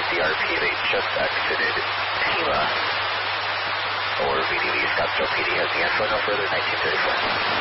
CRP. They just exited Pima. Or VDV Scottsdale PD has the info, no further 1934.